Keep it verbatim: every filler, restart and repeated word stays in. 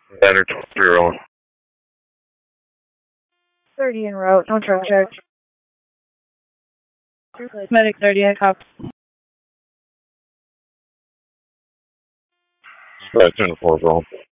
Better twenty-three roll. thirty en route, no truck check. Medic thirty, I cop. Right, ten to four roll.